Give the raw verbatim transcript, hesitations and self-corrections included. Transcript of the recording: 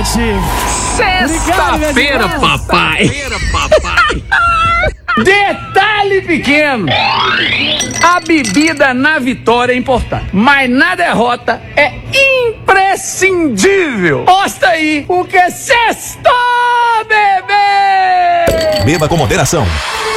Sexta-feira, papai. Sexta-feira, papai. Detalhe pequeno: a bebida na vitória é importante, mas na derrota é imprescindível. Posta aí, porque sextou, bebê! Beba com moderação.